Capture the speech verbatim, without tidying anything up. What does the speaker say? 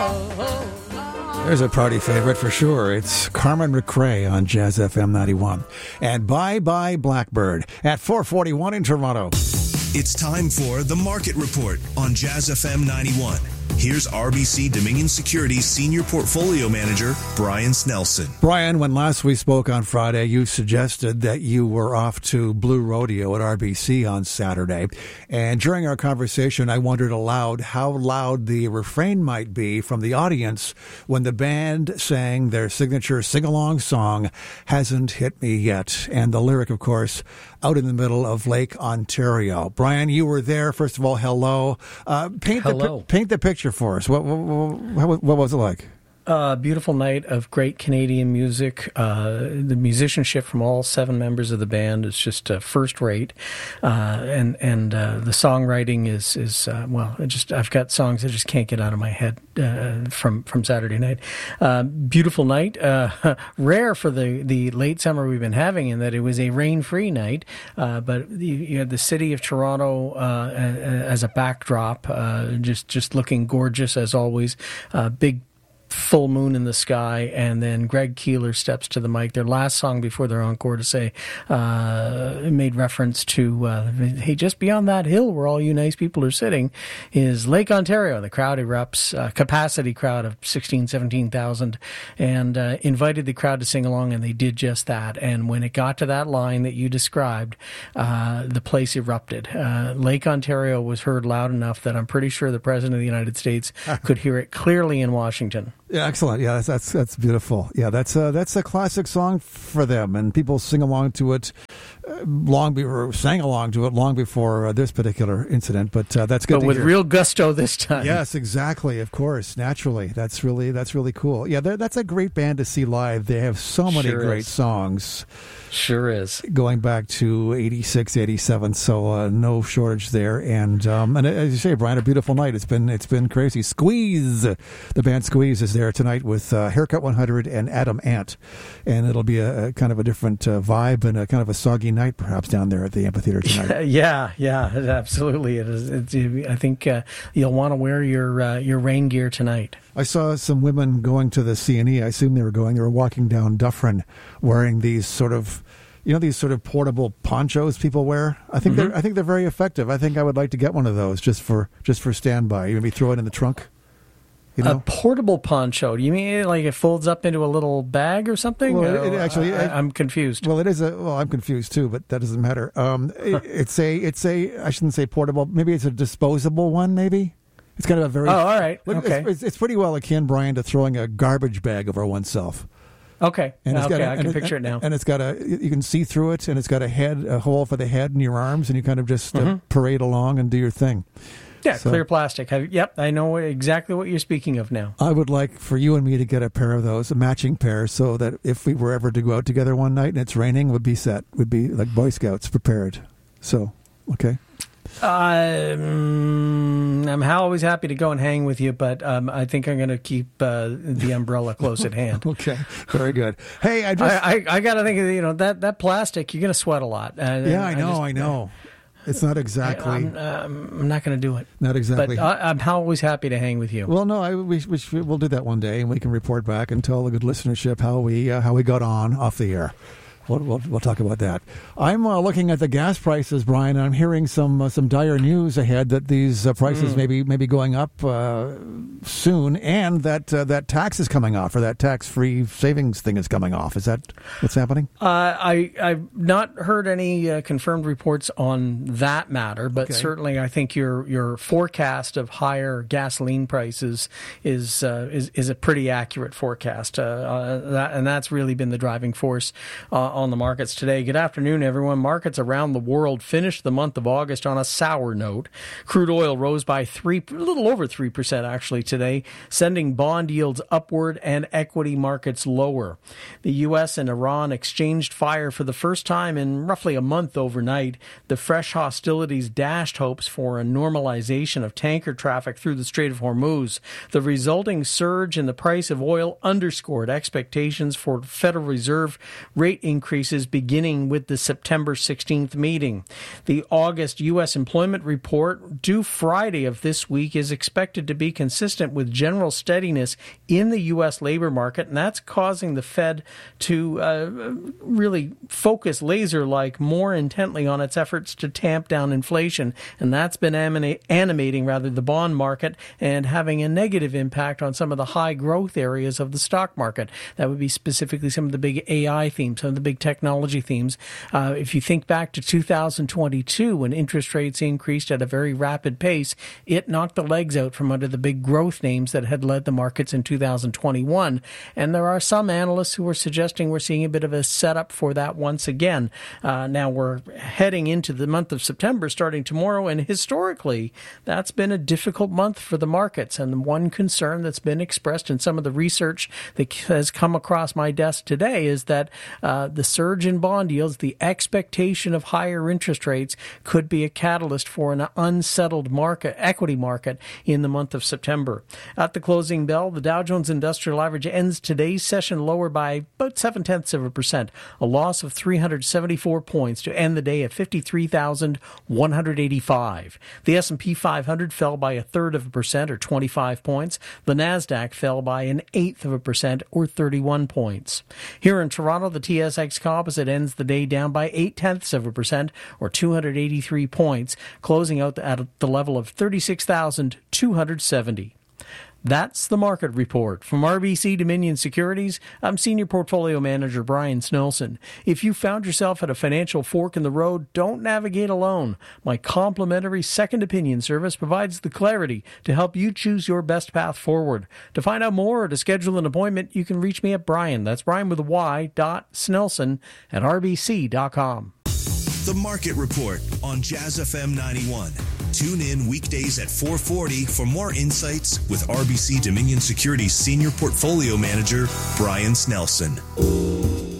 There's a party favorite for sure. It's Carmen McRae on Jazz F M ninety-one. And Bye Bye Blackbird at four forty-one in Toronto. It's time for The Market Report on Jazz F M ninety-one. Here's R B C Dominion Securities Senior Portfolio Manager, Brian Snelson. Brian, when last we spoke on Friday, you suggested that you were off to Blue Rodeo at R B C on Saturday. And during our conversation, I wondered aloud how loud the refrain might be from the audience when the band sang their signature sing-along song, Hasn't Hit Me Yet. And the lyric, of course, out in the middle of Lake Ontario. Brian, you were there. First of all, hello. Uh, paint hello. The, paint the picture for us. What, what, what, what was it like? A uh, beautiful night of great Canadian music. Uh, the musicianship from all seven members of the band is just uh, first rate, uh, and and uh, the songwriting is is uh, well. I just I've got songs I just can't get out of my head uh, from from Saturday night. Uh, beautiful night, uh, rare for the the late summer we've been having, in that it was a rain free night. Uh, but you, you had the city of Toronto uh, as a backdrop, uh, just just looking gorgeous as always. Uh, big. Full moon in the sky, and then Greg Keeler steps to the mic. Their last song before their encore to say, uh, made reference to, uh, hey, just beyond that hill where all you nice people are sitting is Lake Ontario. The crowd erupts, uh, capacity crowd of sixteen, seventeen thousand, and uh, invited the crowd to sing along, and they did just that. And when it got to that line that you described, uh, the place erupted. Uh, Lake Ontario was heard loud enough that I'm pretty sure the President of the United States could hear it clearly in Washington. Yeah, excellent. Yeah, that's that's, that's beautiful. Yeah, that's a, that's a classic song for them, and people sing along to it uh, long before, sang along to it long before uh, this particular incident. But uh, that's good. But to with hear. Real gusto this time. Yes, exactly. Of course, naturally. That's really that's really cool. Yeah, that's a great band to see live. They have so many Sure great is. songs. Sure is. Going back to eighty-six, eighty-seven, so uh, no shortage there. And um, and as you say, Brian, a beautiful night. It's been it's been crazy. Squeeze, the band Squeeze is there tonight with uh, Haircut one hundred and Adam Ant, and it'll be a, a kind of a different uh, vibe and a kind of a soggy night perhaps down there at the amphitheater tonight. Yeah, yeah, absolutely. It is. It's, I think uh, you'll want to wear your uh, your rain gear tonight. I saw some women going to the C and E. I assume they were going. They were walking down Dufferin wearing these sort of, you know, these sort of portable ponchos people wear. I think mm-hmm. they're I think they're very effective. I think I would like to get one of those just for just for standby. You maybe throw it in the trunk. You know? A portable poncho? Do you mean like it folds up into a little bag or something? Well, it, it actually, I, I'm confused. Well, it is a. Well, I'm confused too, but that doesn't matter. Um, it, it's a. It's a. I shouldn't say portable. Maybe it's a disposable one. Maybe. It's kind of a very... Oh, all right. It's, Okay. It's, it's pretty well akin, Brian, to throwing a garbage bag over oneself. Okay. And it's okay, got a, I can and picture it, it now. And it's got a... You can see through it, and it's got a head, a hole for the head and your arms, and you kind of just mm-hmm. uh, parade along and do your thing. Yeah, so, clear plastic. Have, yep, I know exactly what you're speaking of now. I would like for you and me to get a pair of those, a matching pair, so that if we were ever to go out together one night and it's raining, we'd be set. We'd be like Boy Scouts, prepared. So, okay. Um, I'm always happy to go and hang with you, but um, I think I'm going to keep uh, the umbrella close at hand. Okay, very good. Hey, I just I, I, I got to think of, you know, that that plastic. You're going to sweat a lot. Uh, yeah, I know, I, just, I know. It's not exactly. I, I'm, um, I'm not going to do it. Not exactly. But I, I'm always happy to hang with you. Well, no, I, we, we we'll do that one day, and we can report back and tell the good listenership how we uh, how we got on off the air. We'll, we'll, we'll talk about that. I'm uh, looking at the gas prices, Brian, and I'm hearing some uh, some dire news ahead that these uh, prices mm. may, be, may be going up uh, soon, and that uh, that tax is coming off, or that tax-free savings thing is coming off. Is that what's happening? Uh, I, I've not heard any uh, confirmed reports on that matter, but okay. certainly I think your your forecast of higher gasoline prices is uh, is, is a pretty accurate forecast, uh, uh, that, and that's really been the driving force uh, on the markets today. Good afternoon, everyone. Markets around the world finished the month of August on a sour note. Crude oil rose by three, a little over three percent actually today, sending bond yields upward and equity markets lower. The U S and Iran exchanged fire for the first time in roughly a month overnight. The fresh hostilities dashed hopes for a normalization of tanker traffic through the Strait of Hormuz. The resulting surge in the price of oil underscored expectations for Federal Reserve rate increases increases beginning with the September sixteenth meeting. The August U S employment report due Friday of this week is expected to be consistent with general steadiness in the U S labor market, and that's causing the Fed to uh, really focus laser-like more intently on its efforts to tamp down inflation, and that's been anima- animating rather the bond market and having a negative impact on some of the high growth areas of the stock market. That would be specifically some of the big A I themes, some of the big technology themes. Uh, if you think back to two thousand twenty-two, when interest rates increased at a very rapid pace, it knocked the legs out from under the big growth names that had led the markets in two thousand twenty-one. And there are some analysts who are suggesting we're seeing a bit of a setup for that once again. Uh, now we're heading into the month of September starting tomorrow, and historically that's been a difficult month for the markets. And one concern that's been expressed in some of the research that has come across my desk today is that uh, the surge in bond yields, the expectation of higher interest rates, could be a catalyst for an unsettled market, equity market in the month of September. At the closing bell, the Dow Jones Industrial Average ends today's session lower by about seven tenths of a percent, a loss of three hundred seventy-four points to end the day at fifty-three thousand one hundred eighty-five. The S and P five hundred fell by a third of a percent, or twenty-five points. The Nasdaq fell by an eighth of a percent, or thirty-one points. Here in Toronto, the T S X Composite ends the day down by eight tenths of a percent, or two hundred eighty-three points, closing out at the level of thirty-six thousand two hundred seventy. That's the market report. From R B C Dominion Securities, I'm Senior Portfolio Manager Brian Snelson. If you found yourself at a financial fork in the road, don't navigate alone. My complimentary second opinion service provides the clarity to help you choose your best path forward. To find out more or to schedule an appointment, you can reach me at Brian, that's Brian with a Y, dot Snelson at R B C dot com. The Market Report on Jazz F M ninety-one. Tune in weekdays at four forty for more insights with R B C Dominion Securities Senior Portfolio Manager Brian Snelson.